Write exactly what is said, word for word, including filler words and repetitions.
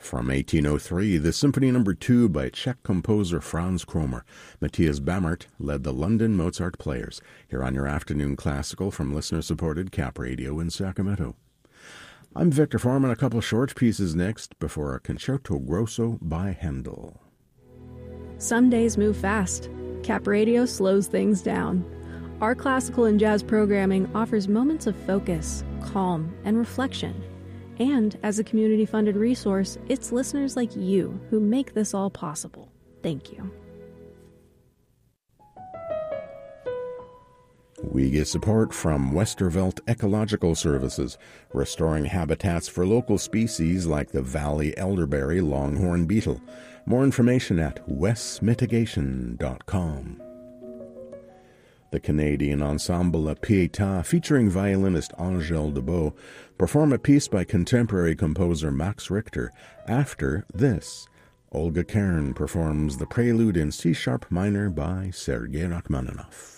From eighteen oh three, the Symphony Number two by Czech composer Franz Kromer. Matthias Bammert led the London Mozart Players, here on your afternoon classical from listener-supported Cap Radio in Sacramento. I'm Victor Foreman. A couple short pieces next before a Concerto Grosso by Handel. Some days move fast. Cap Radio slows things down. Our classical and jazz programming offers moments of focus, calm, and reflection. And as a community-funded resource, it's listeners like you who make this all possible. Thank you. We get support from Westervelt Ecological Services, restoring habitats for local species like the valley elderberry longhorn beetle. More information at wes mitigation dot com. The Canadian ensemble La Pietà, featuring violinist Angèle Debeau, perform a piece by contemporary composer Max Richter. After this, Olga Kern performs the prelude in C-sharp minor by Sergei Rachmaninoff.